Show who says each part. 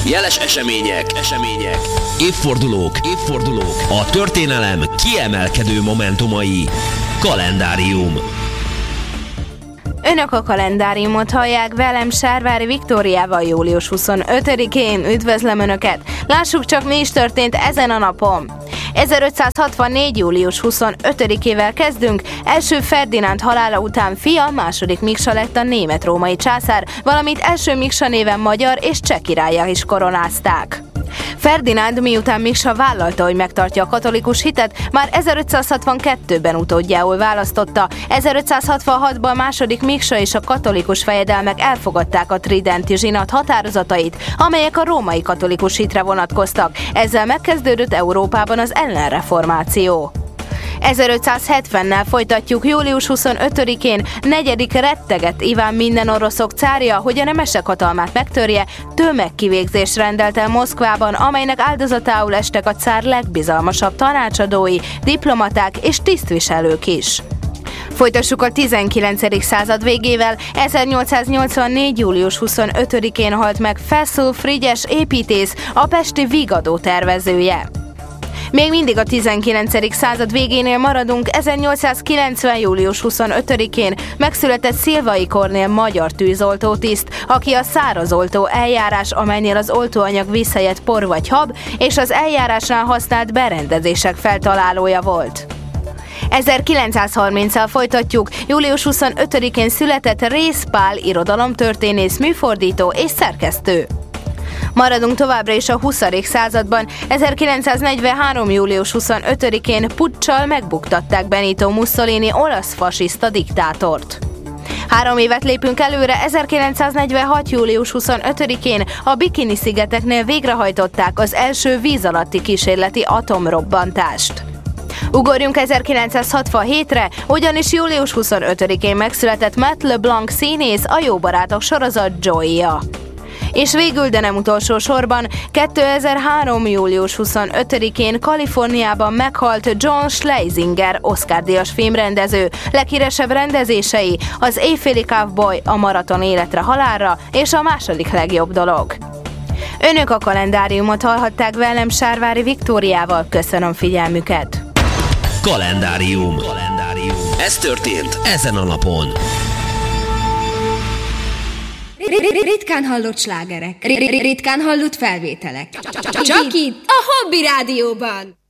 Speaker 1: jeles események, évfordulók, a történelem kiemelkedő momentumai. Kalendárium.
Speaker 2: Önök a kalendáriumot hallják, velem Sárvári Viktóriával július 25-én. Üdvözlöm Önöket! Lássuk csak, mi is történt ezen a napon. 1564. július 25-ével kezdünk. Első Ferdinánd halála után fia, második Miksa lett a német-római császár, valamint első Miksa néven magyar és cseh királlyá is koronázták. Ferdinánd miután Miksa vállalta, hogy megtartja a katolikus hitet, már 1562-ben utódjául választotta. 1566-ban második Miksa és a katolikus fejedelmek elfogadták a tridenti zsinat határozatait, amelyek a római katolikus hitre vonatkoztak. Ezzel megkezdődött Európában az ellenreformáció. 1570-nel folytatjuk. Július 25-én negyedik retteget Iván minden oroszok cárja, hogy a nemesek hatalmát megtörje, tömegkivégzést rendelt el Moszkvában, amelynek áldozatául estek a cár legbizalmasabb tanácsadói, diplomaták és tisztviselők is. Folytassuk a 19. század végével. 1884. július 25-én halt meg Feszül Frigyes építész, a pesti Vigadó tervezője. Még mindig a 19. század végénél maradunk. 1890. július 25-én megszületett Szilvai Kornél magyar tűzoltótiszt, aki a szárazoltó eljárás, amelynél az oltóanyag visszajedt por vagy hab, és az eljárásnál használt berendezések feltalálója volt. 1930-al folytatjuk. Július 25-én született Rész Pál irodalomtörténész, műfordító és szerkesztő. Maradunk továbbra is a 20. században. 1943. július 25-én puccsal megbuktatták Benito Mussolini olasz fasiszta diktátort. 3 évet lépünk előre. 1946. július 25-én a Bikini-szigeteknél végrehajtották az első víz alatti kísérleti atomrobbantást. Ugorjunk 1967-re, ugyanis július 25-én megszületett Matt LeBlanc színész, a Jó barátok sorozat Joey-ja. És végül, de nem utolsó sorban, 2003. július 25-én Kaliforniában meghalt John Schlesinger, Oscar-díjas filmrendező. Leghíresebb rendezései az Éjféli Cowboy, a Maraton életre halálra és a Második legjobb dolog. Önök a kalendáriumot hallhatták, velem Sárvári Viktóriával. Köszönöm figyelmüket!
Speaker 1: Kalendárium. Ez történt ezen a napon.
Speaker 3: Ritkán hallott slágerek, ritkán hallott felvételek. Csak itt, a Hobby Rádióban.